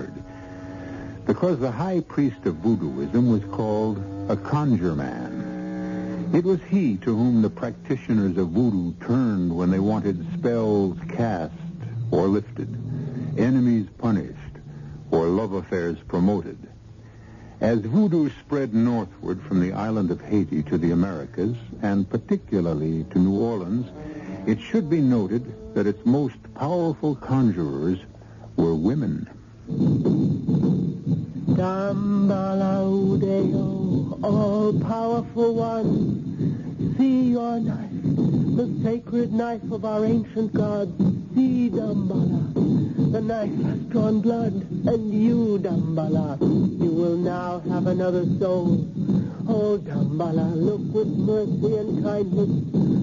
word. Because the high priest of voodooism was called a conjure man. It was he to whom the practitioners of voodoo turned when they wanted spells cast or lifted, enemies punished, or love affairs promoted. As voodoo spread northward from the island of Haiti to the Americas, and particularly to New Orleans, it should be noted that its most powerful conjurers were women. Dambala Udeo, all-powerful one, see your knife, the sacred knife of our ancient gods. See, Dambala, the knife has drawn blood, and you, Dambala, you will now have another soul. Oh, Dambala, look with mercy and kindness